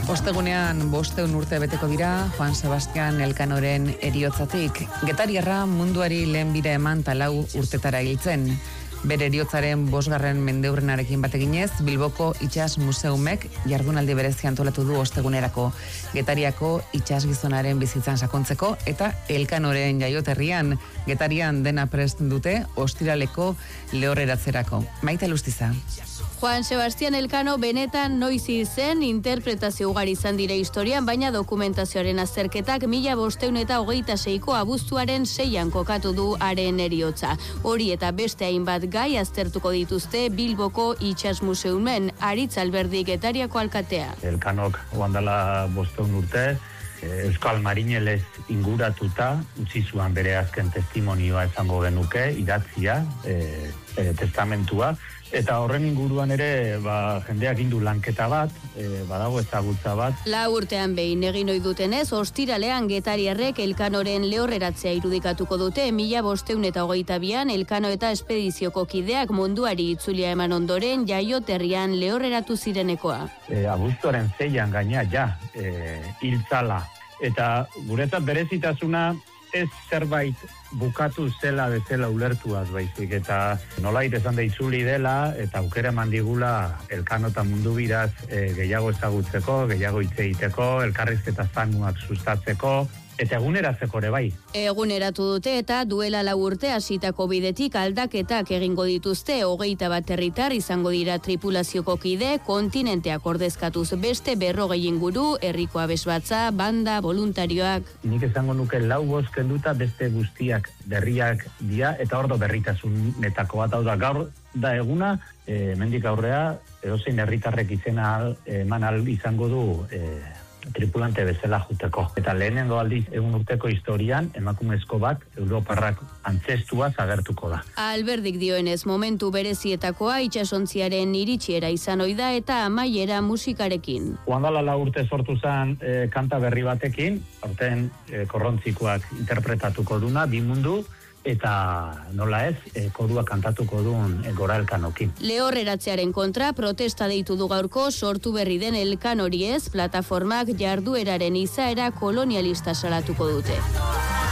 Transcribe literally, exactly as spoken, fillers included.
Ostegunean bosteun urte beteko dira Juan Sebastian Elkanoren eriotzatik. Getariarra munduari lehen bira eman talau urtetara hiltzen. Bere eriotzaren bosgarren mendeurrenarekin bateginez, Bilboko Itsas Museumek jardunaldi berezi antolatu du ostegunerako. Getariako itsas gizonaren bizitzan sakontzeko eta Elkanoren jaioterrian, Getarian dena prest dute ostiraleko lehorreratzerako. Maite Lustiza. Juan Sebastian Elkano benetan noiz zen interpretazio ugari izan dire historian, baina dokumentazioaren azterketak mila bosteun eta hogeita seiko abuztuaren seian kokatu du haren eriotza. Hori eta beste hainbat gai aztertuko dituzte Bilboko Itsas Museumen, Aritz Alberdi Getariako alkatea. Elkanok oandala bosteun urte, Euskal Marinelez inguratuta, utzi zuan bere azken testimonioa esango genuke, idatzia, e, e, testamentua, eta horren inguruan ere ba, jendeak indu lanketa bat, e, badago ezagutza bat. La urtean behin egin ohi dutenez, ostiralean Getariarrek Elkanoren lehorreratzea irudikatuko dute, mila bosteun eta hogeita bian Elkano eta espedizioko kideak munduari itzulia eman ondoren jaioterrian lehorreratu zirenekoa. E, abuztuaren zeian gaina ja, e, hiltzala. Eta guretzat berezitasuna ez zerbait bukatu zela bezala ulertuaz baizik, eta nolait esan da itzuli dela, eta aukera mandigula Elkano eta mundu biraz e, gehiago ezagutzeko, gehiago hitz egiteko, elkarrizketa zanuak sustatzeko, eta eguneratzeko ere bai. Eguneratu dute eta duela lau urte hasitako bidetik aldaketak egingo dituzte, hogeita bat herritar izango dira tripulazioko kide, kontinenteak ordezkatuz beste berrogei inguru, herriko abesbatza, banda, voluntarioak. Nik esango nuke lau bost kenduta beste guztiak berriak dira, eta ordo berritasunetako bat, hau da gaur da eguna, e, mendik aurrea, edozein herritarrek izena eman al izango du e, tripulante bezala juteko. Eta lehenengo aldiz egun urteko historian, emakumezko bat, Europarrak antzestua agertuko da. Alberdik dioenez, momentu berezietakoa itsasontziaren iritsiera izan ohi da eta amaiera musikarekin. Oandala la urte sortu zen e, kanta berri batekin, aurten e, korrontzikoak interpretatuko duna, bi mundu, eta nola ez, e, korua kantatuko duen e, Gora Elkanokin. Lehorreratzearen kontra protesta deitu du gaurko sortu berri den Elkanori ez, plataformak jardueraren izaera kolonialista salatuko dute.